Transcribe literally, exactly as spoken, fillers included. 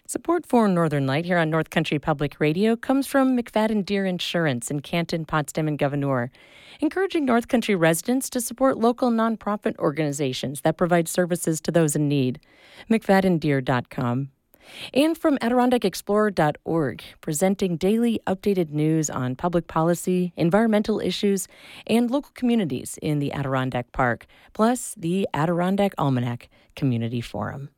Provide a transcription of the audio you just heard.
Support for Northern Light here on North Country Public Radio comes from McFadden Deer Insurance in Canton, Potsdam, and Gouverneur, encouraging North Country residents to support local nonprofit organizations that provide services to those in need. McFadden Deer dot com. And from Adirondack Explorer dot org, presenting daily updated news on public policy, environmental issues, and local communities in the Adirondack Park, plus the Adirondack Almanac Community Forum.